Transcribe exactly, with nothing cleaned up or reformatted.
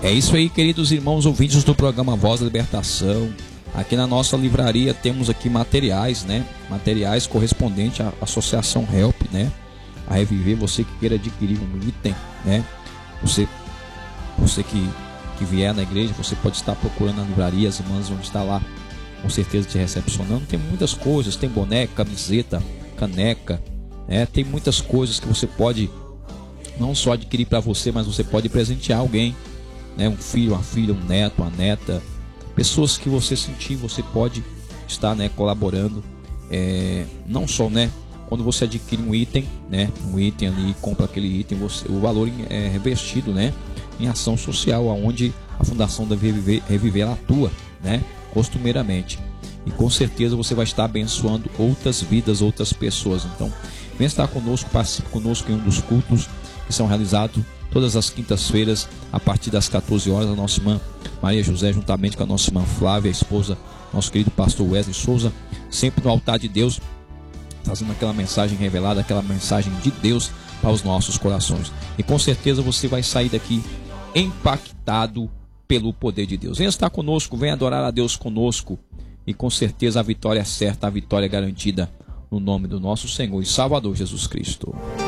É isso aí, queridos irmãos ouvintes do programa Voz da Libertação. Aqui na nossa livraria temos aqui materiais, né? Materiais correspondentes à Associação Help, né? A Reviver, você que queira adquirir um item, né? Você, você que, que vier na igreja, você pode estar procurando na livraria, as irmãs vão estar lá, com certeza te recepcionando. Tem muitas coisas, tem boné, camiseta, caneca, né? Tem muitas coisas que você pode não só adquirir para você, mas você pode presentear alguém, né? Um filho, uma filha, um neto, uma neta, pessoas que você sentir, você pode estar, né, colaborando, é, não só, né, quando você adquire um item, né, um item ali, compra aquele item, você, o valor é revestido, né, em ação social, aonde a Fundação da Reviver, Reviver ela atua, né, costumeiramente, e com certeza você vai estar abençoando outras vidas, outras pessoas. Então, venha estar conosco, participe conosco em um dos cultos que são realizados todas as quintas-feiras, a partir das quatorze horas, a nossa irmã Maria José, juntamente com a nossa irmã Flávia, a esposa, nosso querido pastor Wesley Souza, sempre no altar de Deus, trazendo aquela mensagem revelada, aquela mensagem de Deus para os nossos corações. E com certeza você vai sair daqui impactado pelo poder de Deus. Venha estar conosco, venha adorar a Deus conosco, e com certeza a vitória é certa, a vitória é garantida, no nome do nosso Senhor e Salvador Jesus Cristo.